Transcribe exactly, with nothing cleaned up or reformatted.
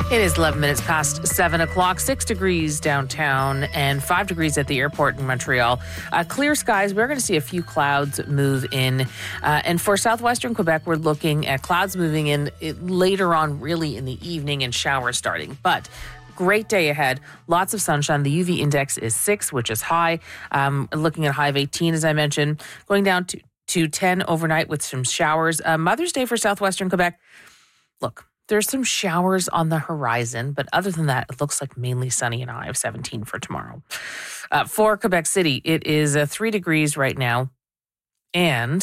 It is eleven minutes past seven o'clock, six degrees downtown and five degrees at the airport in Montreal. Uh, clear skies. We're going to see a few clouds move in. Uh, and for southwestern Quebec, we're looking at clouds moving in it, later on, really in the evening, and showers starting. But great day ahead. Lots of sunshine. The U V index is six, which is high. Um, looking at a high of eighteen, as I mentioned. Going down to, to ten overnight with some showers. Uh, Mother's Day for southwestern Quebec. Look. There's some showers on the horizon, but other than that, it looks like mainly sunny and a high of seventeen for tomorrow. Uh, for Quebec City, it is uh, three degrees right now, and